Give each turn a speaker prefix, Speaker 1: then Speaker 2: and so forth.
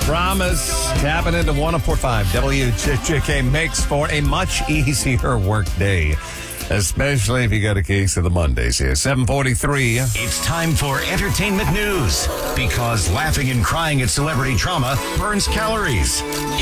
Speaker 1: Promise. Tapping into 104.5 WJK makes for a much easier work day, especially if you got a case of the Mondays here. 7:43.
Speaker 2: It's time for entertainment news, because laughing and crying at celebrity trauma burns calories.